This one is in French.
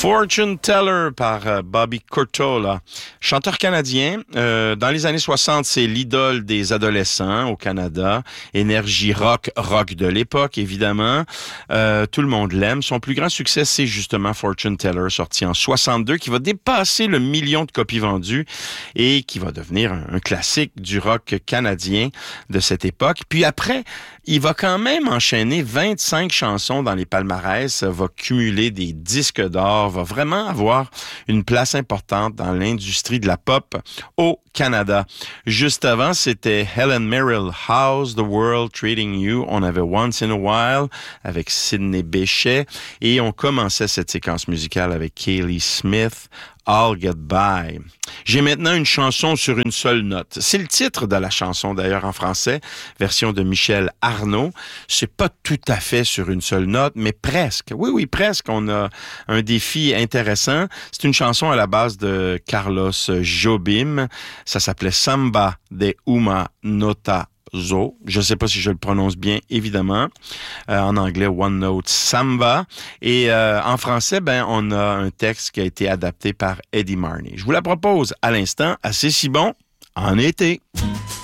Fortune Teller par Bobby Curtola. Chanteur canadien. Dans les années 60, c'est l'idole des adolescents au Canada. Énergie rock de l'époque, évidemment. Tout le monde l'aime. Son plus grand succès, c'est justement Fortune Teller, sorti en 62, qui va dépasser le million de copies vendues et qui va devenir un classique du rock canadien de cette époque. Puis après, il va quand même enchaîner 25 chansons dans les palmarès, va cumuler des disques d'or, va vraiment avoir une place importante dans l'industrie de la pop au Canada. Juste avant, c'était Helen Merrill, How's the World Treating You? On avait Once in a While avec Sidney Bechet et on commençait cette séquence musicale avec Kaylee Smith, I'll Get By. J'ai maintenant une chanson sur une seule note. C'est le titre de la chanson d'ailleurs en français, version de Michel Arnaud. C'est pas tout à fait sur une seule note, mais presque. Oui, presque. On a un défi intéressant. C'est une chanson à la base de Carlos Jobim. Ça s'appelait Samba de Uma Nota Zo. Je ne sais pas si je le prononce bien, évidemment. En anglais, One Note Samba. Et en français, on a un texte qui a été adapté par Eddie Marney. Je vous la propose à l'instant, assez si bon, en été.